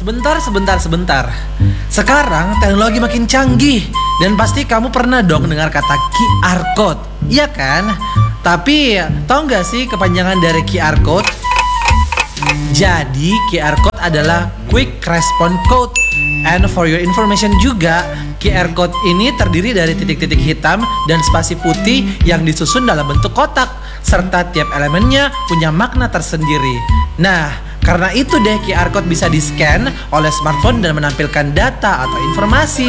sebentar. Sekarang teknologi makin canggih dan pasti kamu pernah dong dengar kata QR code, iya kan? Tapi tahu nggak sih kepanjangan dari QR code? Jadi QR code adalah Quick Response Code. And for your information juga, QR code ini terdiri dari titik-titik hitam dan spasi putih yang disusun dalam bentuk kotak, serta tiap elemennya punya makna tersendiri. Nah, karena itu deh QR code bisa di-scan oleh smartphone dan menampilkan data atau informasi.